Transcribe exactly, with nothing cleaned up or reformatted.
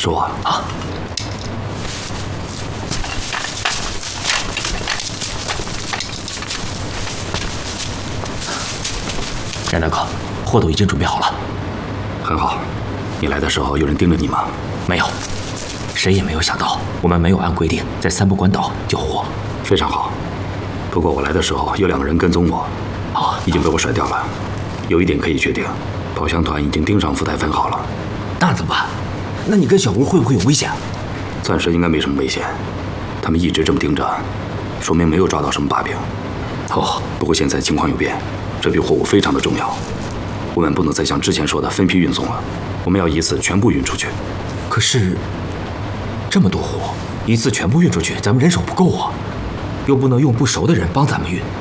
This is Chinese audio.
是我啊。冉大哥，货都已经准备好了。 很好。你来的时候有人盯着你吗？ 没有，谁也没有想到我们没有按规定在三不管岛交货。 非常好。不过我来的时候有两个人跟踪我， 啊， 已经被我甩掉了。有一点可以确定，跑香团已经盯上福台分号了。 那怎么办？那你跟小吴会不会有危险？ 暂时应该没什么危险。他们一直这么盯着，说明没有抓到什么把柄。 哦， 不过现在情况有变，这批货物非常的重要，我们不能再像之前说的分批运送了，我们要一次全部运出去。 可是这么多货，一次全部运出去，咱们人手不够啊，又不能用不熟的人帮咱们运。